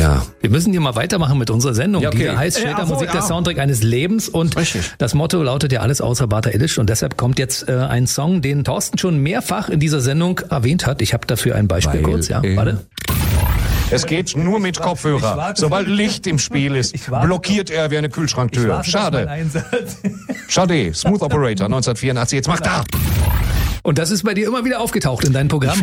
Ja, wir müssen hier mal weitermachen mit unserer Sendung. Ja, okay. Die da heißt Shelter Musik, der Soundtrack eines Lebens. Und Richtig. das Motto lautet ja alles außer Bata Illich. Und deshalb kommt jetzt ein Song, den Thorsten schon mehrfach in dieser Sendung erwähnt hat. Ich habe dafür ein Beispiel kurz. Ja, warte. Es geht nur mit Kopfhörer. Sobald Licht im Spiel ist, blockiert er wie eine Kühlschranktür. Schade. Schade. Smooth Operator 1984. Jetzt macht er. Und das ist bei dir immer wieder aufgetaucht in deinem Programm.